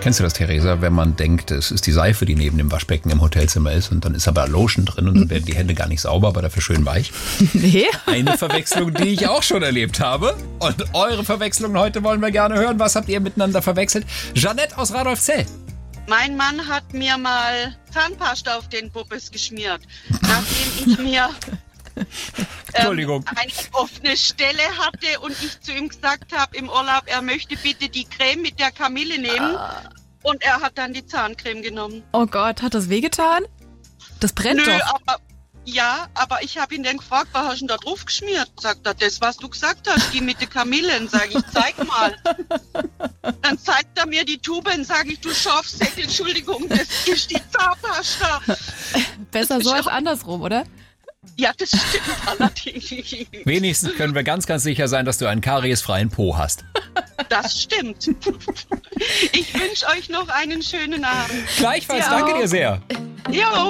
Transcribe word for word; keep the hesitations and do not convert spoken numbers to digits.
Kennst du das, Theresa, wenn man denkt, es ist die Seife, die neben dem Waschbecken im Hotelzimmer ist und dann ist aber Lotion drin und dann werden die Hände gar nicht sauber, aber dafür schön weich? Nee. Eine Verwechslung, die ich auch schon erlebt habe. Und eure Verwechslungen heute wollen wir gerne hören. Was habt ihr miteinander verwechselt? Jeanette aus Radolfzell. Mein Mann hat mir mal Zahnpasta auf den Puppes geschmiert, nachdem ich mir Entschuldigung. Ähm, eine offene Stelle hatte und ich zu ihm gesagt habe im Urlaub, er möchte bitte die Creme mit der Kamille nehmen. Ah. Und er hat dann die Zahncreme genommen. Oh Gott, hat das wehgetan? Das brennt Nö, doch. aber, ja, aber ich habe ihn dann gefragt, was hast du denn da drauf geschmiert? Sagt er, das, was du gesagt hast, die mit der Kamille. Sag ich, zeig mal. Dann zeigt er mir die Tube und sage ich, du Schafsäckel, Entschuldigung, das ist die Zahnpasta. Besser so als andersrum, oder? Ja, das stimmt allerdings. Wenigstens können wir ganz, ganz sicher sein, dass du einen kariesfreien Po hast. Das stimmt. Ich wünsche euch noch einen schönen Abend. Gleichfalls, danke dir sehr. Jo.